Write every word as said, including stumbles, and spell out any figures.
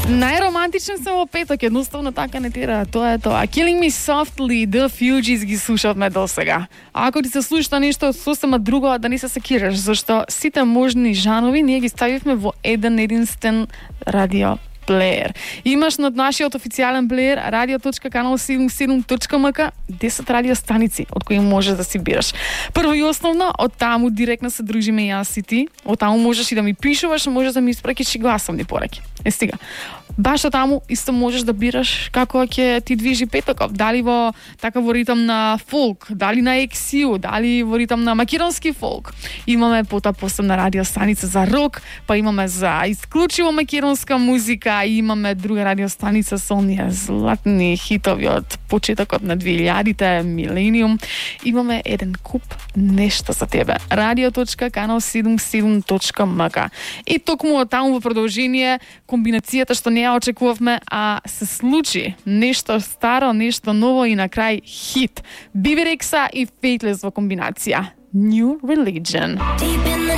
Najromantičen sem v petek, jednostavno така не тера, то е тоа. Killing Me Softly, The Fugees ги слушавме до сега. А ако ти се слуша нешто сосема друго, да не се секираш, зашто сите можни жанови ние ги ставивме во еден единствен радио плеер. Имаш над нашиот официјален плеер радио точка канал седумдесет и седум точка ем ка десет радио станици од кои можеш да си бираш. Прво и основно, од таму директно се дружиме јас и ти. Од таму можеш и да ми пишуваш, можеш да ми испракиш и гласовни пораки. Е стига. Баш од таму исто можеш да бираш како ќе ти движи петоков. Дали во така во ритам на фолк, дали на екс ю, дали во ритам на македонски фолк. Имаме пота посебна радио станица за рок, па имаме за исклучиво македонска музика, и имаме друга радио станица со оние златни хитови од почетокот на две илјадите, милениум. Имаме еден куп нешто за тебе. радио точка канал седумдесет и седум точка ем ка. И токму од таму во продолжение комбинацијата што не ја очекувавме, а се случи нешто старо, нешто ново и на крај хит. Биби Рекса и Faithless во комбинација. New Religion.